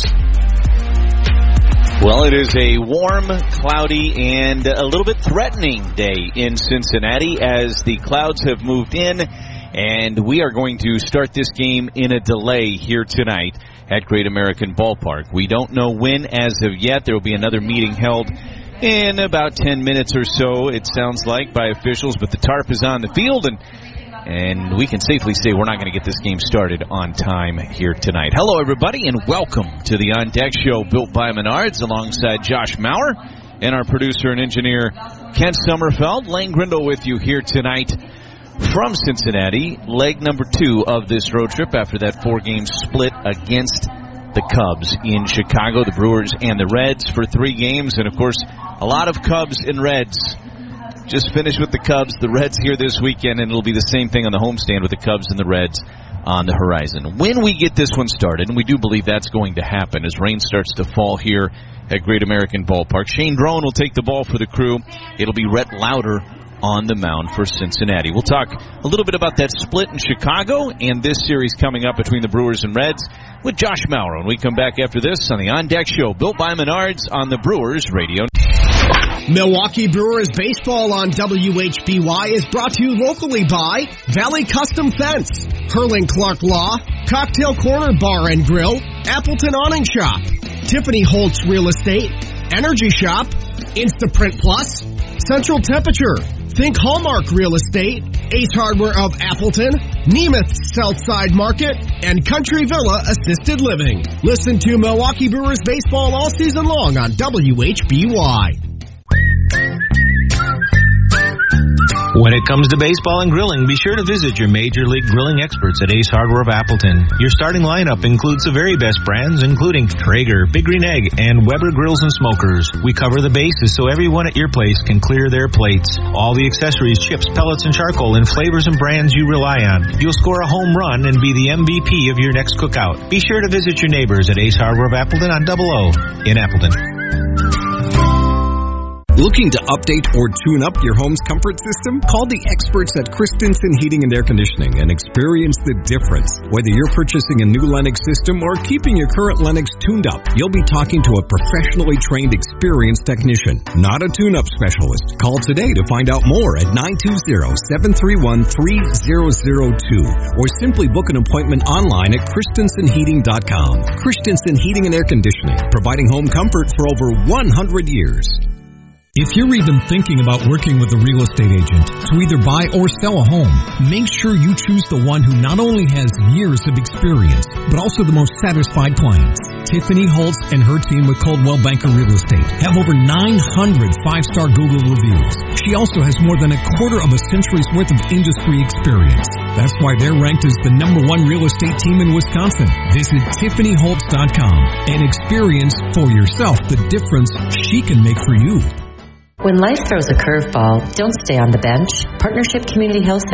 Well, it is a warm, cloudy, and a little bit threatening day in Cincinnati as the clouds have moved in. And we are going to start this game in a delay here tonight at Great American Ballpark. We don't know when as of yet. There will be another meeting held in about 10 minutes or so, it sounds like, by officials. But the tarp is on the field, and we can safely say we're not going to get this game started on time here tonight. Hello, everybody, and welcome to the On Deck Show, built by Menards, alongside Josh Maurer and our producer and engineer, Kent Sommerfeld. Lane Grindle with you here tonight from Cincinnati, leg number 2 of this road trip after that 4-game split against the Cubs in Chicago, the Brewers and the Reds for 3 games. And, of course, a lot of Cubs and Reds. Just finished with the Cubs, the Reds here this weekend, and it'll be the same thing on the homestand with the Cubs and the Reds on the horizon. When we get this one started, and we do believe that's going to happen as rain starts to fall here at Great American Ballpark, Shane Drone will take the ball for the Crew. It'll be Rhett Lauder on the mound for Cincinnati. We'll talk a little bit about that split in Chicago and this series coming up between the Brewers and Reds with Josh Maurer when we come back after this on the On Deck Show, built by Menards on the Brewers Radio. Milwaukee Brewers baseball on WHBY is brought to you locally by Valley Custom Fence, Herling Clark Law, Cocktail Corner Bar and Grill, Appleton Awning Shop, Tiffany Holtz Real Estate, Energy Shop, Instaprint Plus, Central Temperature, Think Hallmark Real Estate, Ace Hardware of Appleton, Nemeth Southside Market, and Country Villa Assisted Living. Listen to Milwaukee Brewers baseball all season long on WHBY. When it comes to baseball and grilling, be sure to visit your Major League Grilling experts at Ace Hardware of Appleton. Your starting lineup includes the very best brands, including Traeger, Big Green Egg, and Weber Grills and Smokers. We cover the bases so everyone at your place can clear their plates. All the accessories, chips, pellets, and charcoal in flavors and brands you rely on. You'll score a home run and be the MVP of your next cookout. Be sure to visit your neighbors at Ace Hardware of Appleton on 00 in Appleton. Looking to update or tune up your home's comfort system? Call the experts at Christensen Heating and Air Conditioning and experience the difference. Whether you're purchasing a new Lennox system or keeping your current Lennox tuned up, you'll be talking to a professionally trained, experienced technician, not a tune-up specialist. Call today to find out more at 920-731-3002 or simply book an appointment online at christensenheating.com. Christensen Heating and Air Conditioning, providing home comfort for over 100 years. If you're even thinking about working with a real estate agent to either buy or sell a home, make sure you choose the one who not only has years of experience, but also the most satisfied clients. Tiffany Holtz and her team with Coldwell Banker Real Estate have over 900 five-star Google reviews. She also has more than a quarter of a century's worth of industry experience. That's why they're ranked as the #1 real estate team in Wisconsin. Visit TiffanyHoltz.com and experience for yourself the difference she can make for you. When life throws a curveball, don't stay on the bench. Partnership Community Health